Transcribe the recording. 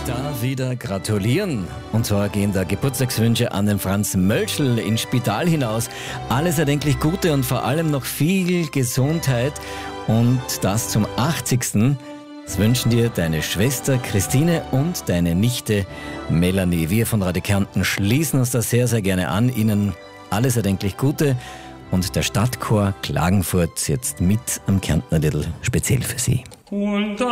Da wieder gratulieren. Und zwar gehen da Geburtstagswünsche an den Franz Mölschl ins Spital hinaus. Alles erdenklich Gute und vor allem noch viel Gesundheit. Und das zum 80. Das wünschen dir deine Schwester Christine und deine Nichte Melanie. Wir von Radio Kärnten schließen uns das sehr, sehr gerne an. Ihnen alles erdenklich Gute. Und der Stadtchor Klagenfurt jetzt mit am Kärntner Liedl speziell für Sie.